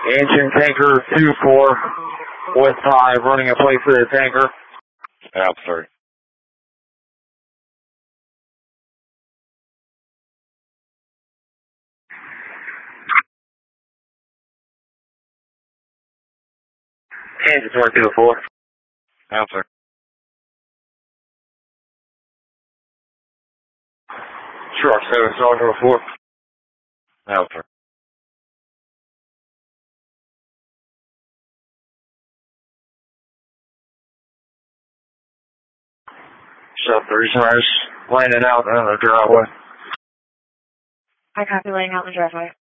Engine tanker 2-4 with 5 running a plate for the tanker. I'm sorry. Engine 22-4. I'm sorry. Shark 7 Sergeant 4. I'm sorry. Sub 3 Smash landing out on the driveway. I copy laying out in the driveway.